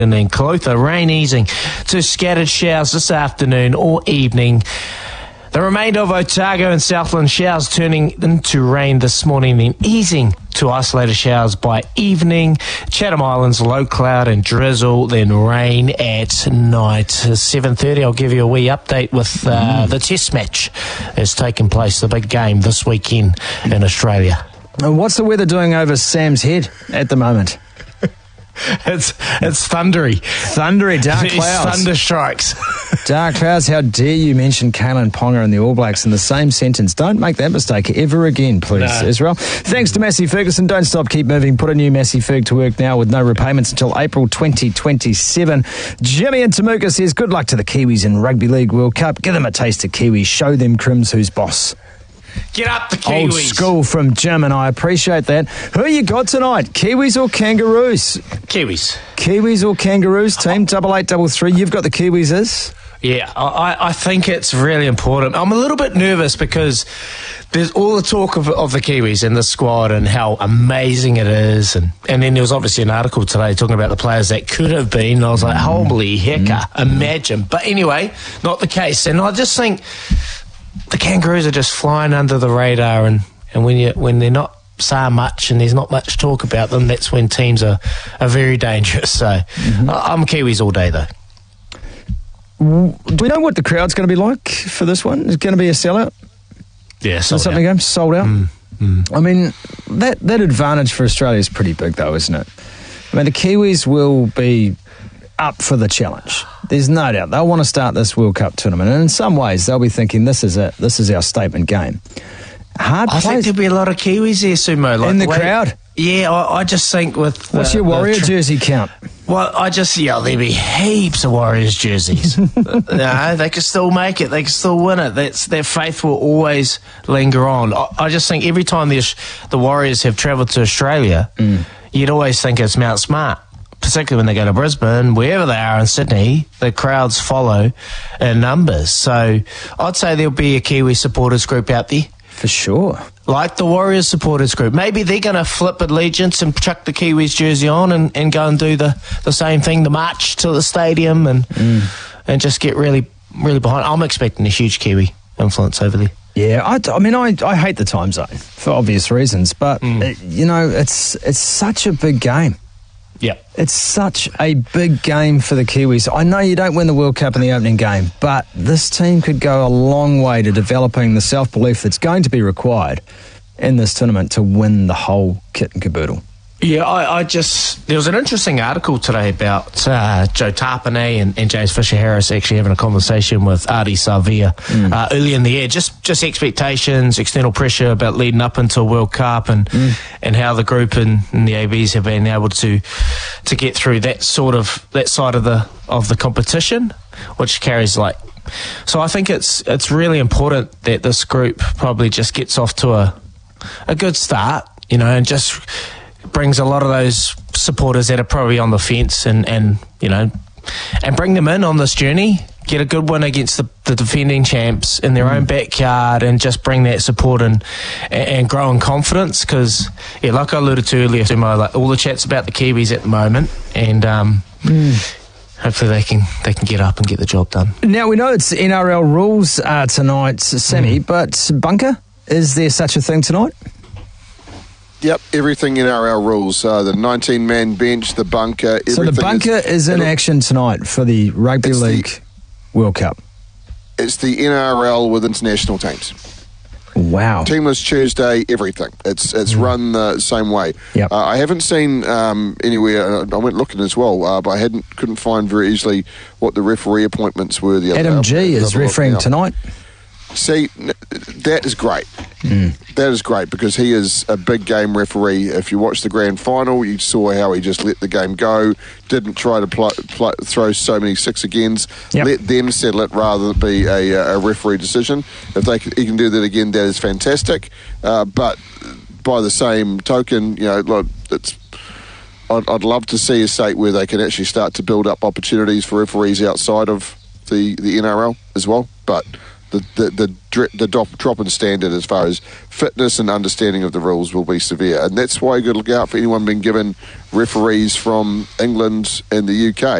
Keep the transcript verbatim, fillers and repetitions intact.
And then Clotha, rain easing to scattered showers this afternoon or evening. The remainder of Otago and Southland, showers turning into rain this morning, then easing to isolated showers by evening. Chatham Islands, low cloud and drizzle, then rain at night. seven thirty, I'll give you a wee update with uh, mm. the test match that's taking place, the big game this weekend in Australia. And what's the weather doing over Sam's head at the moment? It's it's thundery. Thundery, dark it's clouds. Thunder strikes. Dark clouds. How dare you mention Kalen Ponga and the All Blacks in the same sentence? Don't make that mistake ever again, please, no. Israel. Thanks to Massey Ferguson. Don't stop, keep moving. Put a new Massey Ferg to work now with no repayments until April twenty twenty-seven. Jimmy in Temuka says, good luck to the Kiwis in Rugby League World Cup. Give them a taste of Kiwis. Show them Crims who's boss. Get up the Kiwis. Old school from Jim, and I appreciate that. Who you got tonight? Kiwis or Kangaroos? Kiwis. Kiwis or Kangaroos, team? Double eight, double three. You've got the Kiwis, is? Yeah, I, I think it's really important. I'm a little bit nervous because there's all the talk of, of the Kiwis and the squad and how amazing it is. And, and then there was obviously an article today talking about the players that could have been. And I was like, holy hecker, imagine. But anyway, not the case. And I just think the Kangaroos are just flying under the radar, and, and when you when they're not saying much and there's not much talk about them, that's when teams are, are very dangerous. So mm-hmm. I'm Kiwis all day, though. Do we know what the crowd's going to be like for this one? Is it going to be a sellout? Yeah, sold something out. Game? Sold out? Mm, mm. I mean, that, that advantage for Australia is pretty big, though, isn't it? I mean, the Kiwis will be up for the challenge. There's no doubt. They'll want to start this World Cup tournament, and in some ways they'll be thinking this is it. This is our statement game. Hard I place. think there'll be a lot of Kiwis there, Sumo. Like in the, the way, crowd? Yeah, I, I just think with... What's the, your Warrior the tra- jersey count? Well, I just... Yeah, there'll be heaps of Warriors jerseys. No, they can still make it. They can still win it. That's, their faith will always linger on. I, I just think every time the, the Warriors have travelled to Australia, mm. you'd always think it's Mount Smart. Particularly when they go to Brisbane, wherever they are in Sydney, the crowds follow in numbers. So I'd say there'll be a Kiwi supporters group out there. For sure. Like the Warriors supporters group. Maybe they're going to flip allegiance and chuck the Kiwis jersey on and, and go and do the, the same thing, the march to the stadium and mm. and just get really, really behind. I'm expecting a huge Kiwi influence over there. Yeah, I, I mean, I, I hate the time zone for obvious reasons, but, mm. it, you know, it's it's such a big game. Yeah, it's such a big game for the Kiwis. I know you don't win the World Cup in the opening game, but this team could go a long way to developing the self-belief that's going to be required in this tournament to win the whole kit and caboodle. Yeah, I, I just... There was an interesting article today about uh, Joe Tapine and, and James Fisher-Harris actually having a conversation with Ardie Savea mm. uh, early in the year. Just just expectations, external pressure about leading up into World Cup and mm. and how the group and, and the A Bs have been able to to get through that sort of... that side of the of the competition, which carries like... So I think it's it's really important that this group probably just gets off to a a good start, you know, and just... brings a lot of those supporters that are probably on the fence and, and you know, and bring them in on this journey, get a good win against the, the defending champs in their mm. own backyard and just bring that support and, and grow in confidence because, yeah, like I alluded to earlier, Sumo, like all the chats about the Kiwis at the moment and um, mm. hopefully they can they can get up and get the job done. Now, we know it's N R L rules uh, tonight, Sammy, mm. but bunker, is there such a thing tonight? Yep, everything in N R L rules. Uh, the nineteen-man bench, the bunker, everything. So the bunker is, is in action tonight for the Rugby League the, World Cup. It's the N R L with international teams. Wow. Teamless Tuesday, everything. It's it's mm. run the same way. Yep. Uh, I haven't seen um, anywhere, I went looking as well, uh, but I hadn't couldn't find very easily what the referee appointments were the other day. Adam G is refereeing tonight. See, that is great. Mm. That is great because he is a big game referee. If you watch the grand final, you saw how he just let the game go, didn't try to pl- pl- throw so many six agains, yep. let them settle it rather than be a, a referee decision. If they can, he can do that again, that is fantastic. Uh, but by the same token, you know, it's, I'd, I'd love to see a state where they can actually start to build up opportunities for referees outside of the, the N R L as well. But the the the, dri- the drop, drop in standard as far as fitness and understanding of the rules will be severe, and that's why you got to look out for anyone being given referees from England and the U K.